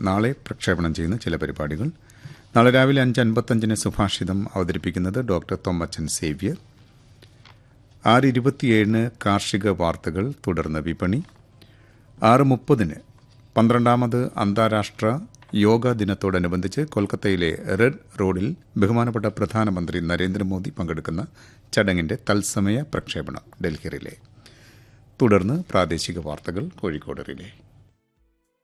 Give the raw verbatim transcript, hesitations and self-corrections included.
നാളെ പ്രക്ഷേപണം ചെയ്യുന്ന ചില പരിപാടികൾ. നാളെ രാവിലെ അഞ്ച് അൻപത്തഞ്ചിന് സുഭാഷിതം അവതരിപ്പിക്കുന്നത് ഡോക്ടർ തോമച്ചൻ സേവ്യർ. ആറ് ഇരുപത്തിയേഴിന് കാർഷിക വാർത്തകൾ, തുടർന്ന് വിപണി. ആറ് മുപ്പതിന് പന്ത്രണ്ടാമത് അന്താരാഷ്ട്ര യോഗാ ദിനത്തോടനുബന്ധിച്ച് കൊൽക്കത്തയിലെ റെഡ് റോഡിൽ ബഹുമാനപ്പെട്ട പ്രധാനമന്ത്രി നരേന്ദ്രമോദി പങ്കെടുക്കുന്ന ചടങ്ങിന്റെ തത്സമയ പ്രക്ഷേപണം ഡൽഹി റിലേ. തുടർന്ന് പ്രാദേശിക വാർത്തകൾ കോഴിക്കോട് റിലേ.